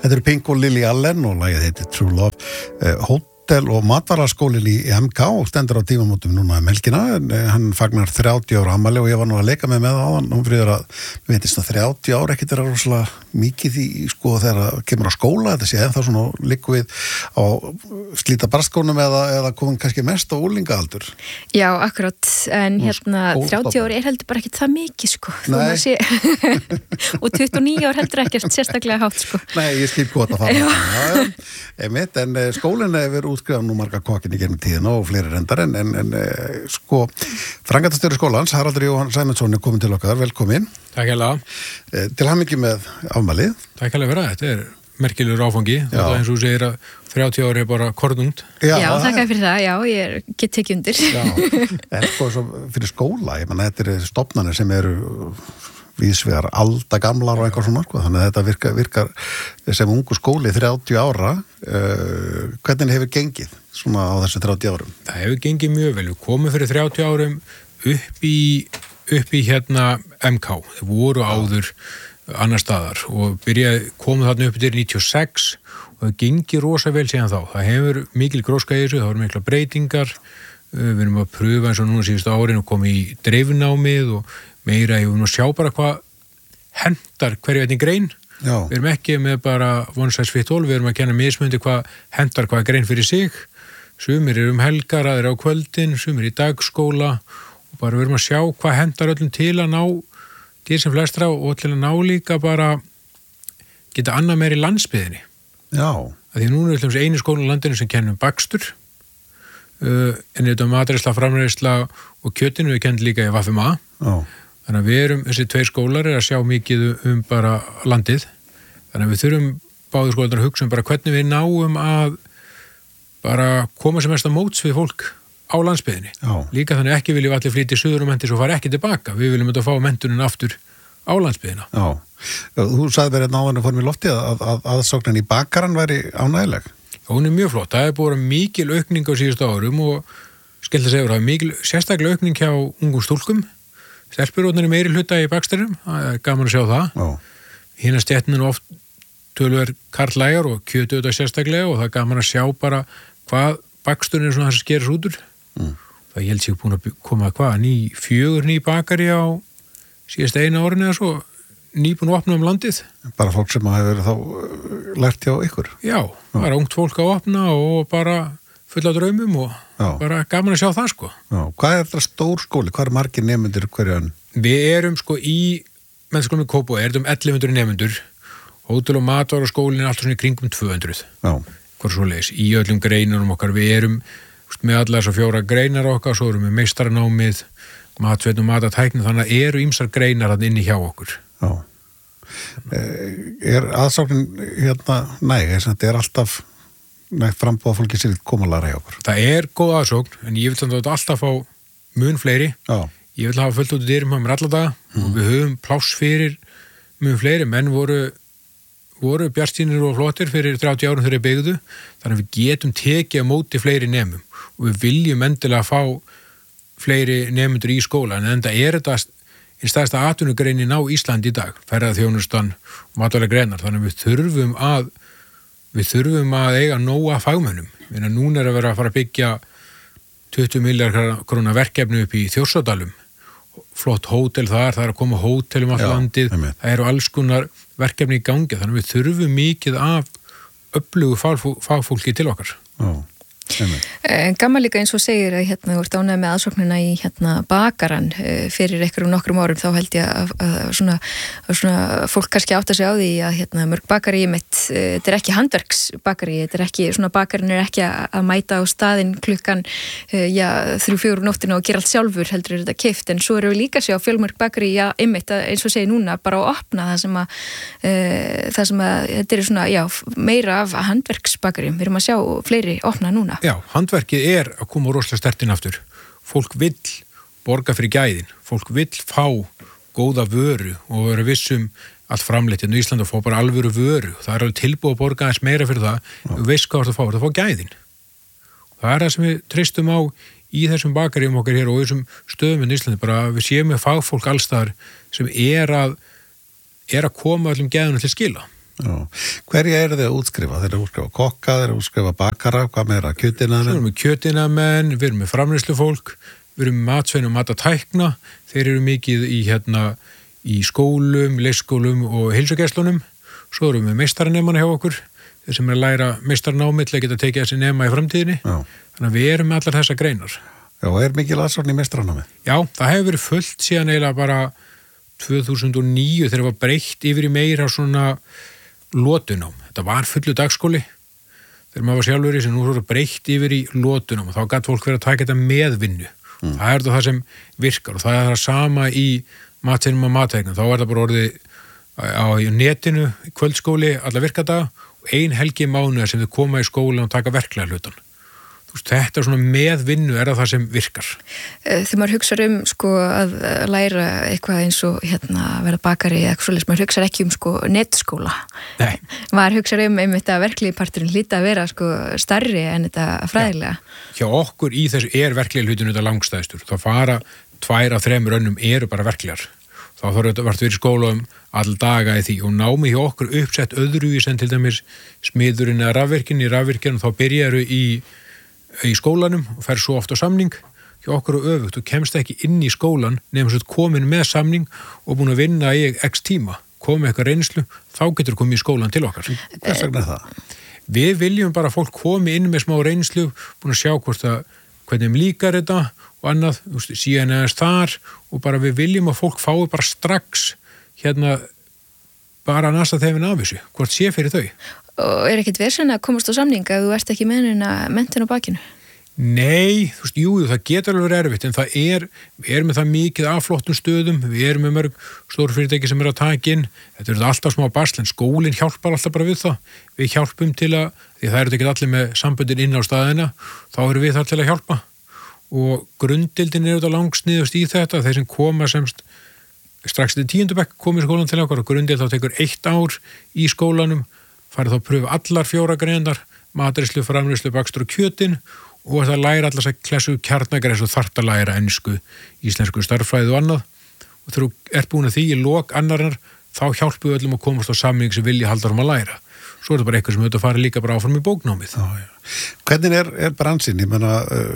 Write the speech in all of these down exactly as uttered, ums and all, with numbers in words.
Þetta eru Pink og Lily Allen og lagið heitir True Love. Uh, Hótel- og matvaraskólinn í M K og stendur á tímamótum núna um helgina. Hann fagnar þrjátíu ára afmæli og ég var nú að leika með með áðan. Hún fyrir að, við veitist að þrjátíu ára ekkert er rosalega mikið í, sko, þegar það kemur á skóla, þetta sé ennþá svona liggur við á slíta barskónum eða, eða komum kannski mest á úlingaaldur. Já, akkurat, en hérna þrjátíu ára er heldur bara ekkert það mikið, sko. Nei. Sé... og tuttugu og níu ár heldur ekkert sérstaklega hátt, sko. Nei, ég skil gott að fara. Já, einmitt, en skólinn hefur útskrifað nú marga kokkin í gegnum tíðina og fleiri reyndar, en, en, en sko, framkvæmdastjóri skólans, Haraldur Jóhann Sæmundsson er komin til okkar, velkomin. Takk hérlega. Til hamingju með afmælið. Takk hérlega fyrir það, þetta er merkilegur áfangi, þetta er eins og þú segir að þrjátíu ári er bara kornungt. Já, já takk fyrir það, já, ég get tekið undir. Já, en sko fyrir skóla, ég menna þetta eru stofnanir sem eru vísvegar aldagamlar og eitthvað svona, sko, þannig að þetta virkar, virkar sem ungu skóli þrjátíu ára, uh, hvernig hefur gengið svona á þessu þrjátíu árum? Það hefur gengið mjög vel, við komum fyrir þrjátíu árum upp í, upp í hérna M K, þau voru áður annar staðar og byrjaði, komum þarna upp til níutíu og sex og það gengið rosa vel síðan þá, það hefur mikil gróska í þessu, það voru mikla breytingar, við erum að pröfa eins og núna síðustu árin og komið í dreifnámið og meira, ég vil nú sjá bara hvað hendar hverju einnig grein. Já. Við erum ekki með bara one size fit all, við erum að kenna mismundi hvað hendar hvað grein fyrir sig, sumir eru um helgar, aðrir á kvöldin, sumir í dagskóla og bara við erum að sjá hvað hendar öllum til að ná til sem flestra og til að ná líka bara geta annað meir í landsbyðinni. Já. Að því núna er einu skólinn á landinu sem kennum bakstur, uh, en þetta matreiðsla, framreiðsla og kjötinu við kennum líka í V F M A. Já. Þannig að við erum, þessi tveir skólar er að sjá mikið um bara landið. Þannig að við þurfum báður skólarnar að hugsa um bara hvernig við náum að bara koma sem mest að móts við fólk á landsbyðinni. Já. Líka þannig ekki viljum allir flýta í suður og menti svo fara ekki tilbaka. Við viljum þetta fá mentunin aftur á landsbyðina. Já. Þú sagði verið náðan að fórum í lofti að, að, að aðsóknin í bakaran væri ánægileg. Já, hún er mjög flott. Það er búin mikil aukning á síðustu árum og skemmt að segja það er mikil sérstaklega aukning hjá ungum stúlkum. Stelpurótnar er meiri hluta í bakstærum, það er gaman að sjá það. Já. Hina stéttin oft tölver karlægar og kjötu þetta sérstaklega og það er gaman að sjá bara hvað baksturinn er svona þess að skerast út úr. Mm. Það ég held sér búin að koma hvað, ný, fjögur ný bakari á síðast eina orðin eða svo, nýbúin að opna um landið. Bara fólk sem hafa verið þá lært hjá ykkur? Já, Já. Bara ungt fólk að opna og bara fulla draumum og Já. Bara gaman að sjá það sko. Já. Hvað er þetta stór skóli? Hvað er margir nemendur hverjan? Við erum sko í mennskólinu Kópavogi, erum ellefu hundruð nemendur, hótel og matvara og skólinn er alltaf svona í kringum tvö hundruð. Já. Hvað svo leiðis? Í öllum greinunum okkar, við erum með allar þessar fjóra greinar okkar, svo erum við meistaranámið, matsveitn og matatækni, þannig að eru ýmsar greinar hann inni hjá okkur. Já. Er aðsóknin hérna næg, þetta er alltaf nægt frambúða fólki sem vil koma að læra hjá okkur? Það er góð aðsókn, en ég vil þetta alltaf fá mun fleiri. Já. Ég vil hafa fullt út í dyrum hjá mér alla daga mm. og við höfum pláss fyrir mun fleiri, menn voru voru bjartstínir og flottir fyrir þrjátíu árum þegar þeir byggðu, þannig að við getum tekið á móti fleiri nemum og við viljum endilega fá fleiri nemendur í skóla, en enda er þetta einn stærsta atvinnugreinin á Íslandi í dag, ferðaþjónustan og matvælega greinar, þannig að við þurfum að við þurfum að eiga nóga fagmönnum. Við erum núna að vera að fara að byggja tuttugu milljarðar króna verkefni upp í Þjórsárdalum, flott hótel þar, það er að koma hótelum allt landið, það eru alls konar verkefni í gangi, þannig að við þurfum mikið af öflugu fagfólki til okkar. Já. Gaman líka eins og segir að hérna þú ert ánægð með aðsóknina í hérna bakaran fyrir einhverjum nokkrum árum, þá held ég að, að, svona, að svona fólk kannski átta sig á því að hérna mörg bakari mitt, þetta er ekki handverksbakari, þetta er ekki, svona bakarinn er ekki að mæta á staðinn klukkan já, þrjú, fjögur nóttina og gera allt sjálfur, heldur er þetta keypt, en svo erum við líka að sjá fjölmörg bakari, já, einmitt eins og segir núna, bara að opna það sem að e, það sem að, þetta er svona, já, meira af handverksbakari, við erum að sjá fleiri opna núna. Já, handverkið er að koma rosalega stertinn aftur. Fólk vill borga fyrir gæðin. Fólk vill fá góða vöru og vera vissum allt framleitt. En í Íslandi fá bara alvöru vöru. Það er alveg tilbúið að borga aðeins meira fyrir það. Já. Þú veist hvað það fá, það fá gæðin. Það er það sem við treystum á í þessum bakaríum okkar hér og þessum stöðum í Íslandi. Bara við séum með fagfólk allstaðar sem er að, er að koma allum gæðunum til skila. Já. Hverja eru þið að útskrifa? Þeir eru að útskrifa kokka, þeir eru að útskrifa bakara, hvað meira, kjötinamenn? Við erum með kjötinamenn, við erum með framleiðslufólk, við erum með matsvein og matatækna, þeir eru mikið í, hérna, í skólum, leikskólum og heilsugæslunum, svo erum við meistaranemana hjá okkur, þeir sem er að læra meistarnámi til að geta tekið þessi nema í framtíðinni, Já. Þannig að við erum með allar þessa greinar. Já, og er mikil aðsókn í meistaranámi? Já, það hefur verið fullt síðan eiginlega bara tvö þúsund og níu þegar það var breytt yfir í meira svona lotunám. Þetta var fullu dagskóli þegar maður var sjálfur í sem nú er breytt yfir í lotunám og þá gæti fólk verið að taka þetta með vinnu. Mm. Það er það sem virkar og það er það sama í matseginum og matæknum. Þá er það bara orðið á netinu, kvöldskóli, alla virkadaga og ein helgi mánuðar sem þau koma í skóla og taka verklega hlutan. Þetta er svona með vinnu er það sem virkar. Þegar maður hugsa um sko að læra eitthvað eins og hérna verða bakari eða eitthvað svoleiðis, maður hugsa ekki um sko netskóla. Nei. Maður hugsa um einmitt að verklegi parturinn hlýta að vera sko stærri en þetta fræðilega. Já. Hjá okkur í þessu er verklegi hlutinu þetta langstæðstur. Það fara tvær af þremur önnum eru bara verklegar. Þá þarf þetta verið í skóla um all daga í því og námi hjá okkur uppsett öðruvísi en til dæmis smiðurinn eða rafvirkinn í rafvirkinn þá byrjaru í í skólanum og fer svo oft á samning hjá okkur og öfugt og kemst ekki inn í skólan nefnum svo komin með samning og búin að vinna í x tíma komið eitthvað reynslu, þá getur komið í skólan til okkar. Hvers vegna það? Við viljum bara að fólk komi inn með smá reynslu, búin að sjá hvort að hvernig þeim líkar þetta og annað, síðan eðast þar og bara við viljum að fólk fái bara strax hérna bara næsta þefin af þessu, hvort sé fyrir þau. Og er ekkit verið að komast á samning að þú ert ekki með henni mentin á bakinu? Nei, þú veist, jú, það getur alveg erfitt, en það er, við erum með það mikið af flottum stöðum, við erum með mörg stórfyrirtæki sem er að taka inn, þetta er alltaf smá basl, en skólinn hjálpar alltaf bara við það, við hjálpum til að, því það eru ekki allir með samböndin inn á staðina, þá erum við þar til að hjálpa og grundildin er auðvitað langsniðust í þetta, þeir sem koma semst strax til tíundu bekk komið skólan til okkar og grundild þá tekur eitt ár í skólanum, farið þá að pröfa allar fjóra greinar, matreiðslu, framleiðslu, bakstur og kjötin og það læra allar þess að klessu kjarnagreis og þarft að læra ensku, íslensku starffræði og annað og þegar þú ert búin að því í lok annarinnar þá hjálpu við öllum að komast á samning sem vilja halda um að læra. Svo er þetta bara eitthvað sem auðvitað fara líka bara áfram í bóknámið. Já, já. Hvernig er, er bransinn? Ég menna,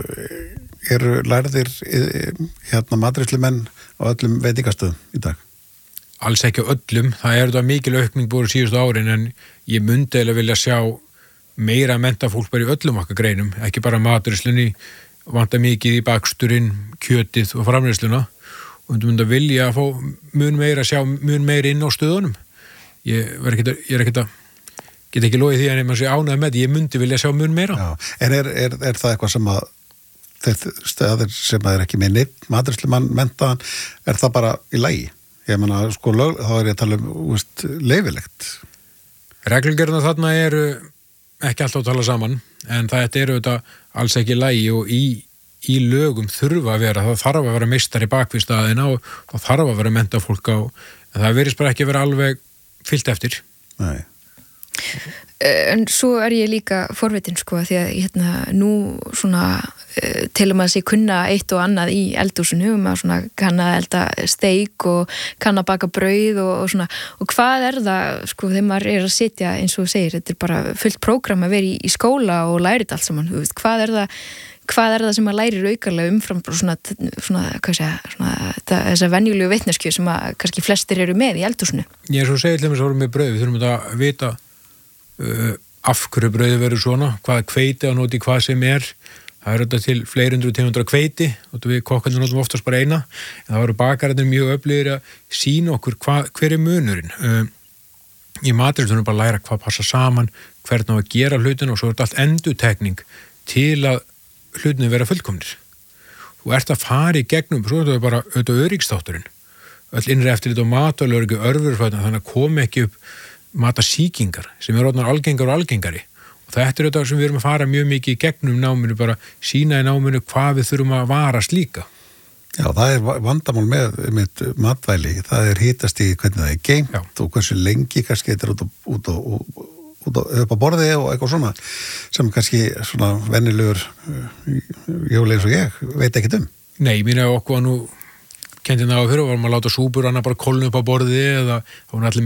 eru lærðir hérna matreiðslumenn á öllum veitingastöðum í dag? Alls ekki á öllum. Það er þetta mikil aukning búið síðustu árin en ég myndi eða vilja sjá meira mennta fólk bara í öllum okkar greinum, ekki bara matreiðslunni, vanta mikið í baksturinn, kjötið og framreiðsluna og myndi myndi að vilja að fá mun meira að sjá mun meira inn á stöðunum. Ég, ekkit, ég er ekkert að get ekki logið því að nefnum að sé ánægð með ég myndi vilja sjá mun meira. Já, en er, er, er það eitthvað sem að þeir stöðir sem að er ekki með neitt matreiðslumann menntaðan, er það bara í lagi? Ég menna, sko, lög, þá er ég að tala um, úst, leifilegt. Reglugerðina þarna eru ekki alltaf að tala saman, en það eru þetta alls ekki í lagi og í, í lögum þurfa að vera, það þarf að vera meistari bakvið staðina og það þarf að vera mennta fólk á, en það verðist bara ekki vera alveg fyllt eftir. Nei. En svo er ég líka forvitin sko því að hérna nú svona til að maður sé kunna eitt og annað í eldhúsinu, maður svona kann að elda steik og kann að baka brauð og, og svona, og hvað er það sko þegar maður er að sitja eins og segir, þetta er bara fullt prógram að vera í, í skóla og læra þetta allt saman, þú veist, hvað er það hvað er það sem maður lærir aukarlega umfram svona, svona, hvað segja, svona þessa venjulegu vitneskju sem að kannski flestir eru með í eldhúsinu? Ég er svo segið til þess að voru með brauð, við þurfum að vita uh, af hverju brauði verður svona, hvað hveiti að nota í hvað sem er. Það eru þetta til fleiri hundru tegundra hveiti og við kokkarnir notum oftast bara eina, en það voru bakararnir mjög öflugir að sína okkur hva, hver er munurinn. Uh, í matreiðslu þurfum bara að læra hvað passa saman, hvernig á að gera hlutin og svo er þetta allt endurtekning til að hlutinu vera fullkomnir. Þú ert að fara í gegnum, svo er þetta bara auðvitað öryggstátturinn. Öll innri eftir þetta matalöryggi, örfurfætna, þannig að komi ekki upp matasýkingar sem er orðnar algengar og algengari. Og þetta er þetta sem við erum að fara mjög mikið í gegnum náminu, bara sína í náminu hvað við þurfum að varast líka. Já, það er vandamál með, með matvæli, það er hitast í hvernig það er geimt og hversu lengi kannski þetta er út og, út og, og út upp á borði og eitthvað svona sem kannski svona vennilegur jóli eins og ég veit ekkert um. Nei, mín er okkur að nú kendin á að fyrir, varum að láta súpur annað bara kólna upp á borði eða þá var allir með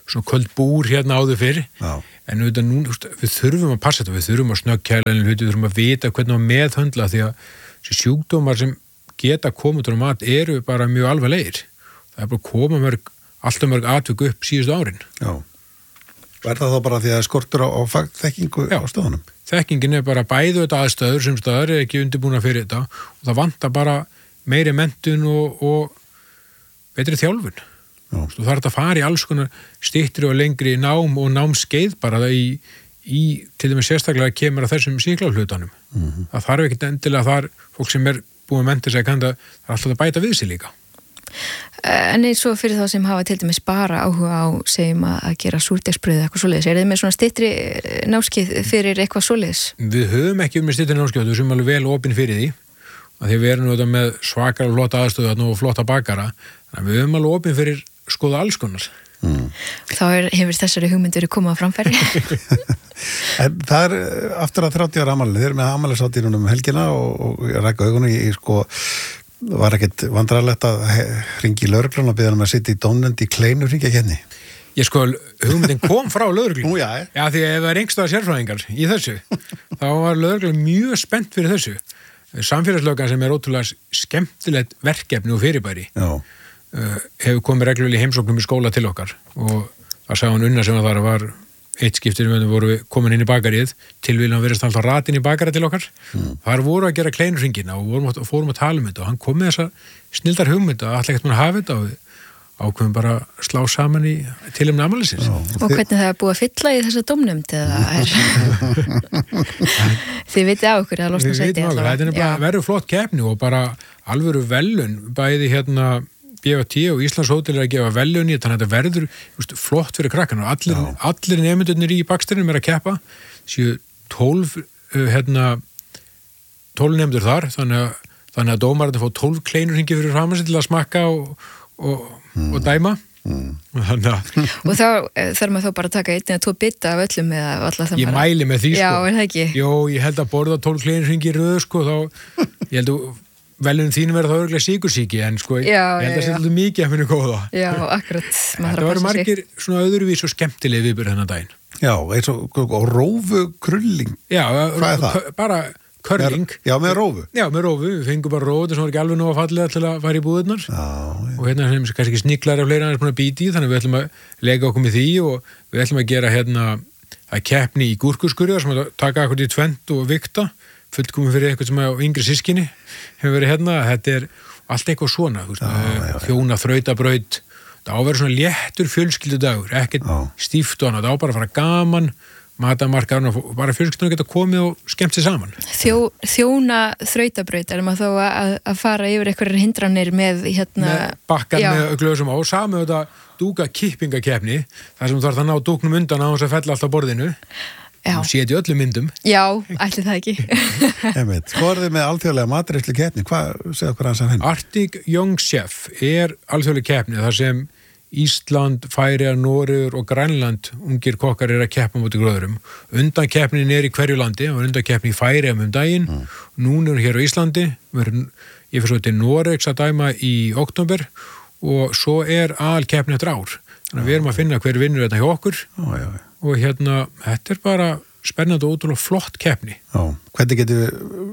svona köld búr hérna áður fyrr Já. En auðvitað nú, við þurfum að passa þetta, við þurfum að snöggkæla við þurfum að vita hvernig að meðhöndla því að þessi sjúkdómar sem geta komið til mat eru bara mjög alvarlegir það er bara að koma mörg, alltaf mörg atvik upp síðustu árin Já, er það þá bara því að skortur á, á þekkingu Já. Á stöðunum? Þekkingin er bara bæðu þetta aðstöður sem stöður er ekki undirbúna fyrir þetta og það vantar bara meiri menntun og, og betri þjálfun þú þarf að fara í alls konar styttri og lengri nám og námskeið bara það í, í til dæmis sérstaklega kemur að þessum síklarhlutanum mm-hmm. það þarf ekkert endilega þar fólk sem er búin að mennta sig að kanda það er alltaf að bæta við sig líka En eins og fyrir þá sem hafa til dæmis bara áhuga á segjum að gera súrdegsbrauð eitthvað svoleiðis, er þið með svona styttri námskeið fyrir eitthvað svoleiðis? Við höfum ekki með styttri námskeið, við sem alveg vel opin fyrir því að því við erum þetta með svakar og flotta aðstöðu og flotta bakara, þannig að við höfum alveg opin fyrir skoða alls konar mm. Þá er, hefur þessari hugmynd verið komað á framfæri En það er aftur að þrjátíu ára afmæli, þið erum með afmælishátíðin um helgina og, og ég rækka augunni í sko var ekkert vandræðalegt að hringi í lögregluna og beða um að sitja í dómnefnd í kleinu hringja kenni Ég sko, hugmyndin kom frá lögreglunni já, já, því að ef það er einhverstaðar sérfræðingar í þessu þá var lögreglun mjög spennt fyrir þessu samfélagslöggan sem er ótrúlega skemmtilegt verkefni og fyrirbæri uh, hefur komið reglulega í heimsóknum í skóla til okkar og það sagði hann unna sem að það var eitt skiptir við vorum við komin inn í bakarið tilvíðan að verðast alltaf ratin í bakarið til okkar mm. þar voru að gera kleinurhringina og vorum að, fórum að tala um þetta og hann kom með þessa snildar hugmynda að allir ekkert mann hafa þetta og við ákveðum bara að slá saman í tilumni afmælisins. Og hvernig það er búið að fylla í þessa dómnefnd eða er þið vitið á okkur að losna sæti Við vitum á okkur, þetta er bara verður flott keppni og bara alvöru velun bæði hérna B V T og Íslands Hótel er að gefa velun í þannig að þetta verður just, flott fyrir krakkana og allir, allir nemyndunir í bakstrinum er að keppa séu tólf uh, hérna tólf nemyndur þar þannig að, þannig að dómarinn fá tólf kleinurhringi fyrir framann til að smakka og, og, mm. og dæma mm. og, og þá þarf maður þá bara að taka einn eða tvo bita af öllum eða alltaf það ég bara... mæli með því já, sko er það ekki? Jó, ég held að borða tólf kleinurhringi í röð sko þá, ég held að velun þínum verður þá örgulega síkursíki en sko já, ég held að það er mikið að finna góða já, akkurat það verður margir svona öðruvís og skemmtileg viðbur hennar daginn já, eins og, og rófu krulling já, hvað er það? bara körling já, með rófu já, með rófu, við fengum bara rófu sem var ekki alveg nú að fallega til að fara í búðurnar já, og hérna sem kannski ekki sniklar af fleira aðeins búin að býti þannig við ætlum að lega okkur með því og við ætlum að gera hérna að keppni í gúrkuskurðar sem að taka okkur í tvent og vikta fullkomum fyrir eitthvað sem á yngri sískinni hefur verið hérna, þetta er allt eitthvað svona, þú veist, já, já, þjóna þrautabraut, það áverður svona léttur fjölskyldudagur, ekkert stíft og annað, það á bara að fara gaman matamarkaðan og bara fjölskyldunum geta komið og skemmt sér saman. Þjó, þjóna þrautabraut, er maður þá að, að fara yfir einhverjar hindranir með hérna... Með bakkan já. Með glöðsum á, saman þetta dúka kippingakefni, þar sem þú þarf að ná dúknum undan á þess að fella alltaf borðinu Já. Þú séð í öllum myndum. Já, ætli það ekki. Einmitt. Hvað er þið með alþjóðlega matreiðslu keppni? Hvað segja okkur hans að henni? Arctic Young Chef er alþjóðlega keppni þar sem Ísland, Færeyjar, Noregur og Grænland ungir kokkar er að keppa mútið gróðurum. Undan keppnin er í hverju landi, og undan keppni í Færeyjum um daginn. Mm. Núna er hér á Íslandi, ég fyrir svo til Noregs að dæma í október og svo er alkeppni eftir ár. Þannig að við erum að finna hver vinnur þetta hjá okkur. Já, já, já. Og hérna, þetta er bara spennandi og ótrúlega flott keppni. Já, hvernig getur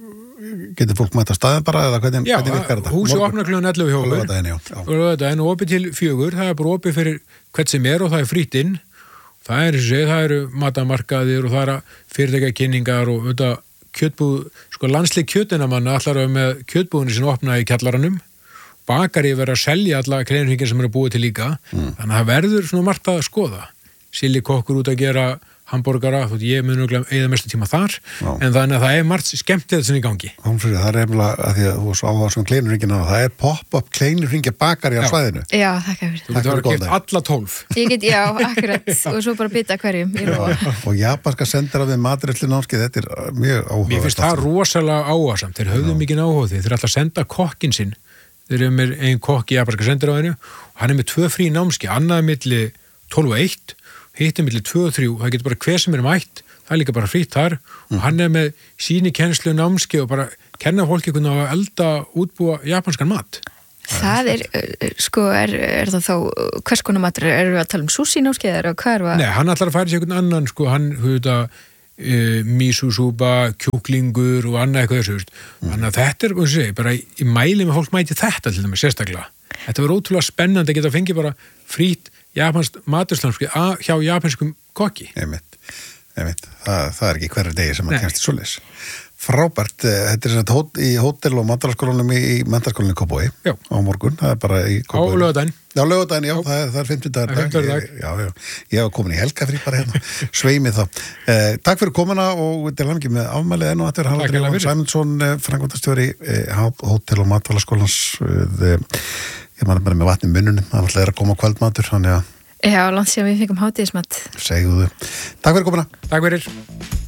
getur fólk mæta staðin bara eða hvernig, já, hvernig virkar þetta? Já, húsi opnar klukkan ellefu hjá okkur. Og þetta er opið til fjögur, það er bara opið fyrir hvert sem er og það er frýtt inn. Það er, sé, það eru matamarkaðir og það eru fyrirtækjakynningar og þetta kjötbúð, sko landslið kjötinamanna allar með kjötbúðinni sem opna í kjallaranum. Bakari verður að selja alla kleinurhringir sem eru búið til líka. Mm. Þannig að það verður svona margt að skoða. Silli kokkur út að gera hamborgara, þú veit, ég mun nú eða mestu tíma þar, já. En þannig að það er margt skemmtilegt sem í gangi. Hámfrýri, það er efnilega að því að þú svo á það svona kleinurhringina og það er pop-up kleinurhringja bakari á svæðinu. Já, þakka fyrir. Þú getur að gefa alla tólf. Ég get, já, akkurat, og svo bara bytta hverjum. Og japanska sendir af þeim matreiðslu námskeið, þetta er mjög áhugavert. Mér finnst það rosalega áhugasamt, þeir höfðu mikið áhuga því, þeir ætla að senda kokkin sinn, þeir eru með einn kokk í japanska sendir á hennu og hann er með tvö frí námskeið, annað milli tólf og eitt hittir millir tvö og þrjú, það getur bara hver sem er mætt, það er líka bara frýtt þar mm. og hann er með síni kennslu námski og bara kenna fólki hvernig að elda útbúa japanskan mat. Það er, sko, er, er það þá, hvers konar matur, erum við að tala um sushi námskeið eða hvað er það? Nei, hann ætlar að færa sér einhvern annan, sko, hann, húða, uh, mísúsúpa, kjúklingur og annað eitthvað þessu, mm. þannig að þetta er, hvað sé, bara í mæli með fólk mæti þetta til dæmis sérstaklega. Þetta var ótrúlega spennandi að geta að fengi bara frít japansk maturslanski hjá japanskum kokki. Einmitt, einmitt, það, það er ekki hverju degi sem að kemst í svoleiðis. Frábært, þetta er svona í hótel- og matvælaskólanum í menntaskólanum í Kópavogi á morgun, það er bara í Kópavogi. Á laugardaginn. Já, laugardaginn, já, það er, það er fimmtudagur dag. fimmtudagur dag. Já, já, ég hef komin í helgafrí bara hérna, sveimi þá. Eh, takk fyrir komuna og til hamingju með afmælið enn og þetta er Haraldur Sæmundsson, framkvæmdastjóri eh, hótel- og matvælaskólans. Eh, ég man bara með vatni í munnunum, það alltaf er að koma kvöldmatur, þannig að Já, langt síðan við fengum hátíðismat. Segðu þau. Takk fyrir komuna. Takk fyrir.